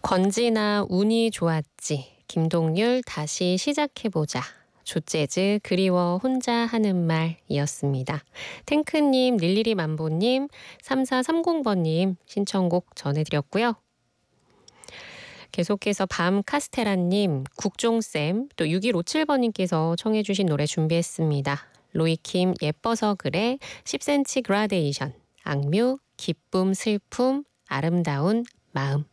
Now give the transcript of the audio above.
권진아 운이 좋았지. 김동률 다시 시작해보자. 조재즈 그리워 혼자 하는 말이었습니다. 탱크님, 릴리리 만보님, 3430번님 신청곡 전해드렸고요. 계속해서 밤 카스테라님, 국종쌤, 또 6157번님께서 청해주신 노래 준비했습니다. 로이킴 예뻐서 그래, 10cm 그라데이션, 악뮤 기쁨 슬픔 아름다운 마음.